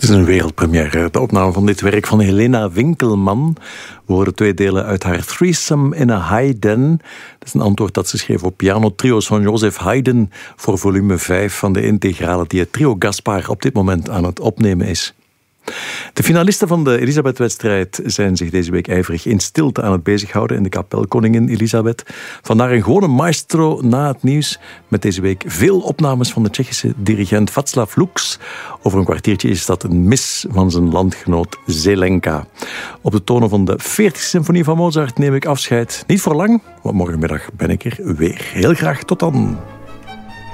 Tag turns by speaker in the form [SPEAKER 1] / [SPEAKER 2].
[SPEAKER 1] Het is een wereldpremière. De opname van dit werk van Helena Winkelman. We horen 2 delen uit haar Threesome in a Haydn. Dat is een antwoord dat ze schreef op pianotrio's van Joseph Haydn voor volume 5 van de integrale die het trio Gaspar op dit moment aan het opnemen is. De finalisten van de Elisabeth-wedstrijd zijn zich deze week ijverig in stilte aan het bezighouden in de kapel Koningin Elisabeth. Vandaar een gewone maestro na het nieuws met deze week veel opnames van de Tsjechische dirigent Václav Lux. Over een kwartiertje is dat een mis van zijn landgenoot Zelenka. Op de tonen van de 40e symfonie van Mozart neem ik afscheid. Niet voor lang, want morgenmiddag ben ik er weer. Heel graag tot dan.